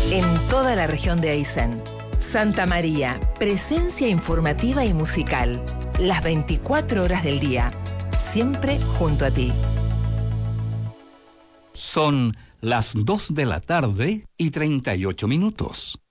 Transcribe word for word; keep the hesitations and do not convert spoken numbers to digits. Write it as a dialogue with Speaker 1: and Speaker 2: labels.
Speaker 1: en toda la región de Aysén. Santa María, presencia informativa y musical, las veinticuatro horas del día, siempre junto a ti.
Speaker 2: Son las dos de la tarde y treinta y ocho minutos.